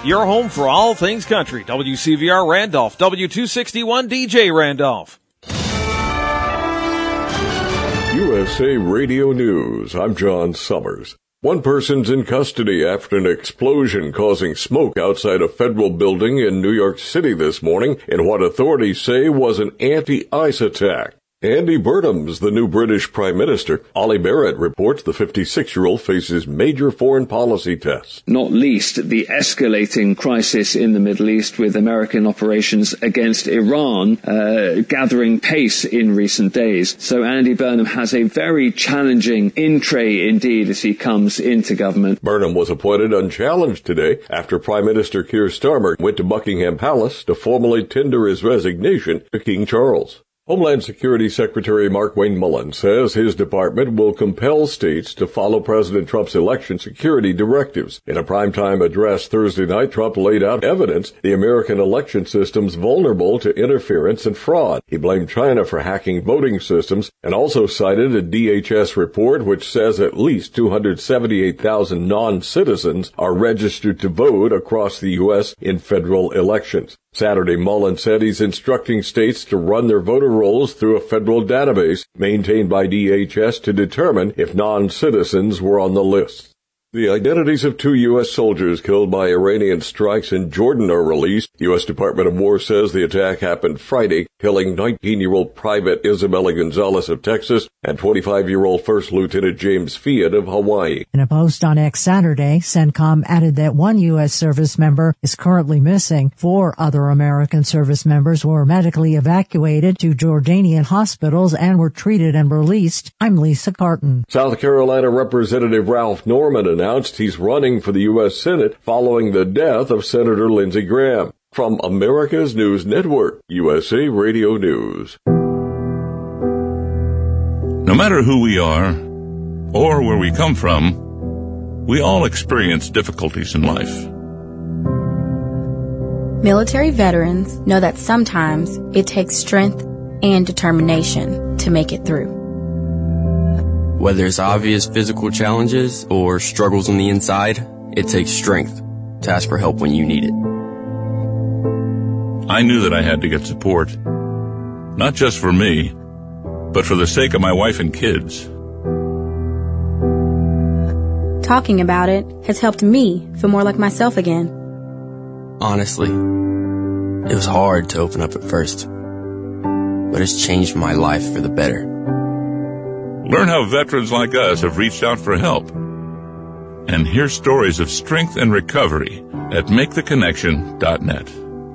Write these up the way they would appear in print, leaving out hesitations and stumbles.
your home for all things country. WCVR Randolph, W261 DJ Randolph. USA Radio News. I'm John Summers. One person's in custody after an explosion causing smoke outside a federal building in New York City this morning in what authorities say was an anti-ICE attack. Andy Burnham's the new British Prime Minister. Ollie Barrett reports the 56-year-old faces major foreign policy tests. Not least the escalating crisis in the Middle East with American operations against Iran gathering pace in recent days. So Andy Burnham has a very challenging in-tray indeed as he comes into government. Burnham was appointed unchallenged today after Prime Minister Keir Starmer went to Buckingham Palace to formally tender his resignation to King Charles. Homeland Security Secretary Markwayne Mullin says his department will compel states to follow President Trump's election security directives. In a primetime address Thursday night, Trump laid out evidence the American election system's vulnerable to interference and fraud. He blamed China for hacking voting systems and also cited a DHS report which says at least 278,000 non-citizens are registered to vote across the U.S. in federal elections. Saturday, Mullin said he's instructing states to run their voter rolls through a federal database maintained by DHS to determine if non-citizens were on the list. The identities of 2 U.S. soldiers killed by Iranian strikes in Jordan are released. The U.S. Department of War says the attack happened Friday, killing 19-year-old Private Isabella Gonzalez of Texas and 25-year-old First Lieutenant James Fiat of Hawaii. In a post on X Saturday, CENTCOM added that 1 U.S. service member is currently missing. 4 other American service members were medically evacuated to Jordanian hospitals and were treated and released. I'm Lisa Carton. South Carolina Representative Ralph Norman announced he's running for the U.S. Senate following the death of Senator Lindsey Graham. From America's News Network, USA Radio News. No matter who we are or where we come from, we all experience difficulties in life. Military veterans know that sometimes it takes strength and determination to make it through. Whether it's obvious physical challenges or struggles on the inside, it takes strength to ask for help when you need it. I knew that I had to get support, not just for me, but for the sake of my wife and kids. Talking about it has helped me feel more like myself again. Honestly, it was hard to open up at first, but it's changed my life for the better. Learn how veterans like us have reached out for help. And hear stories of strength and recovery at MakeTheConnection.net.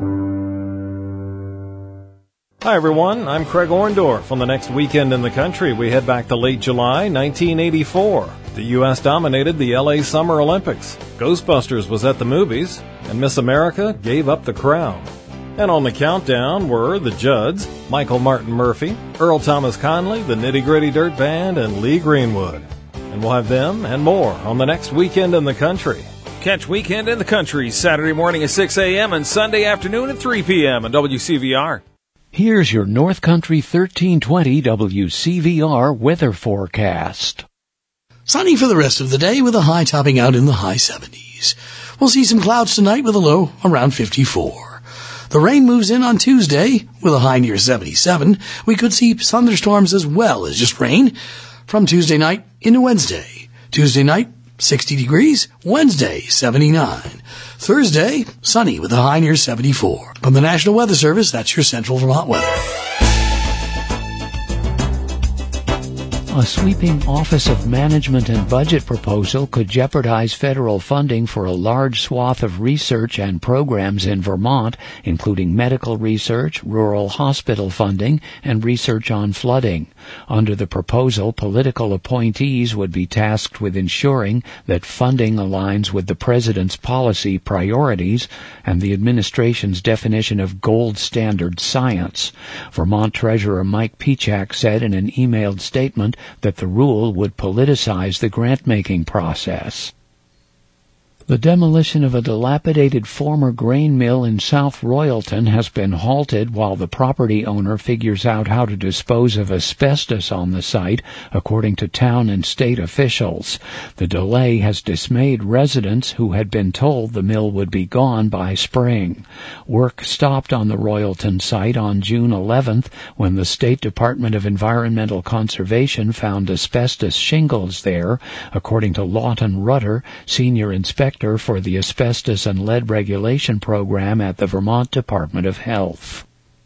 Hi, everyone. I'm Craig Orndorff. On the next weekend in the country, we head back to late July 1984. The U.S. dominated the L.A. Summer Olympics. Ghostbusters was at the movies, and Miss America gave up the crown. And on the countdown were the Judds, Michael Martin Murphey, Earl Thomas Conley, the Nitty Gritty Dirt Band, and Lee Greenwood. And we'll have them and more on the next Weekend in the Country. Catch Weekend in the Country Saturday morning at 6 a.m. and Sunday afternoon at 3 p.m. on WCVR. Here's your North Country 1320 WCVR weather forecast. Sunny for the rest of the day with a high topping out in the high 70s. We'll see some clouds tonight with a low around 54. The rain moves in on Tuesday with a high near 77. We could see thunderstorms as well as just rain from Tuesday night into Wednesday. Tuesday night, 60 degrees. Wednesday, 79. Thursday, sunny with a high near 74. From the National Weather Service, that's your Central Vermont weather. A sweeping Office of Management and Budget proposal could jeopardize federal funding for a large swath of research and programs in Vermont, including medical research, rural hospital funding, and research on flooding. Under the proposal, political appointees would be tasked with ensuring that funding aligns with the President's policy priorities and the administration's definition of gold standard science. Vermont Treasurer Mike Pichak said in an emailed statement that the rule would politicize the grant-making process. The demolition of a dilapidated former grain mill in South Royalton has been halted while the property owner figures out how to dispose of asbestos on the site, according to town and state officials. The delay has dismayed residents who had been told the mill would be gone by spring. Work stopped on the Royalton site on June 11th when the State Department of Environmental Conservation found asbestos shingles there, according to Lawton Rutter, senior inspector for the Asbestos and Lead Regulation Program at the Vermont Department of Health.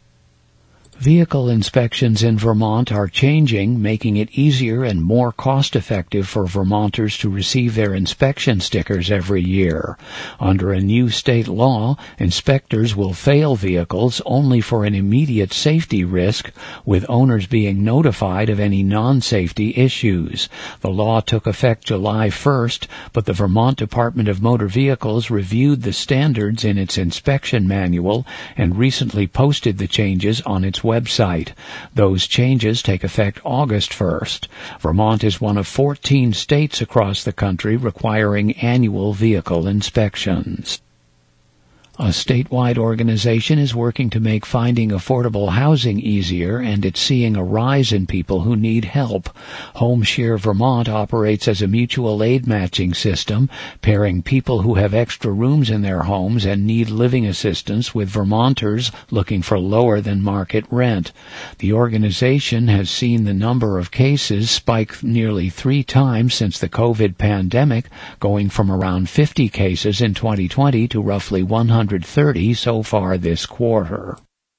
Vehicle inspections in Vermont are changing, making it easier and more cost-effective for Vermonters to receive their inspection stickers every year. Under a new state law, inspectors will fail vehicles only for an immediate safety risk, with owners being notified of any non-safety issues. The law took effect July 1st, but the Vermont Department of Motor Vehicles reviewed the standards in its inspection manual and recently posted the changes on its website. Those changes take effect August 1st. Vermont is one of 14 states across the country requiring annual vehicle inspections. A statewide organization is working to make finding affordable housing easier, and it's seeing a rise in people who need help. HomeShare Vermont operates as a mutual aid matching system, pairing people who have extra rooms in their homes and need living assistance with Vermonters looking for lower than market rent. The organization has seen the number of cases spike nearly 3 times since the COVID pandemic, going from around 50 cases in 2020 to roughly 130 so far this quarter.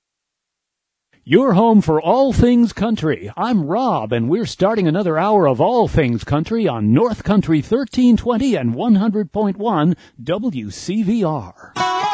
Your home for all things country. I'm Rob, and we're starting another hour of all things country on North Country 1320 and 100.1 WCVR.